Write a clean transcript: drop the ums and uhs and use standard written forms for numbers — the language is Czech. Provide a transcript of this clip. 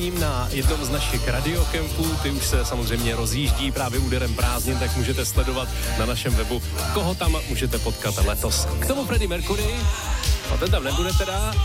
vysíláním na jednom z našich radiokempů. Ty už se samozřejmě rozjíždí právě úderem prázdnin, tak můžete sledovat na našem webu, koho tam můžete potkat letos. K tomu Freddie Mercury, a ten tam nebude teda,